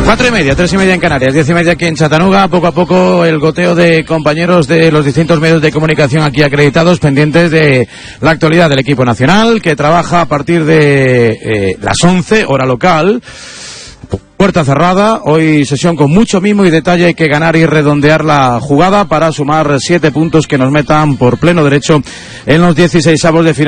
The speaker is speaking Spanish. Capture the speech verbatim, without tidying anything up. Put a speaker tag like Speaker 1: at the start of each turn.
Speaker 1: Cuatro y media, tres y media en Canarias, diez y media aquí en Chattanooga. Poco a poco el goteo de compañeros de los distintos medios de comunicación aquí acreditados, pendientes de la actualidad del equipo nacional, que trabaja a partir de eh, las once, hora local. Puerta cerrada, hoy sesión con mucho mimo y detalle. Hay que ganar y redondear la jugada para sumar siete puntos que nos metan por pleno derecho en los dieciseisavos de final.